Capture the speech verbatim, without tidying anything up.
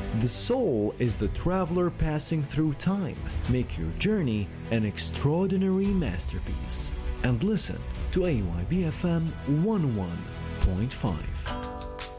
The soul is the traveler passing through time. Make your journey an extraordinary masterpiece. And listen to A Y B F M one oh one point five.